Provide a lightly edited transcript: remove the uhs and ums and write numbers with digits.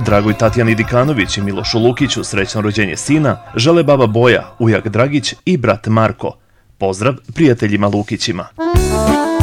Dragoj Tatjani Dikanović i Milošu Lukiću srećno rođenje sina žele baba Boja, ujak Dragić i brat Marko. Pozdrav prijateljima Lukićima.